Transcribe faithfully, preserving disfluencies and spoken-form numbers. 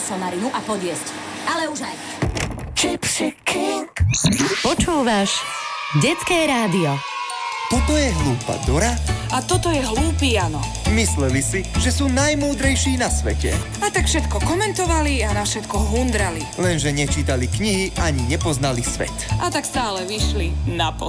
somarinu a podjesť. Ale už aj. Gypsy King. Počúvaš Detské rádio. Toto je hlúpa Dora a toto je hlúpy Jano. Mysleli si, že sú najmúdrejší na svete. A tak všetko komentovali a na všetko hundrali. Lenže nečítali knihy ani nepoznali svet. A tak stále vyšli na pochod.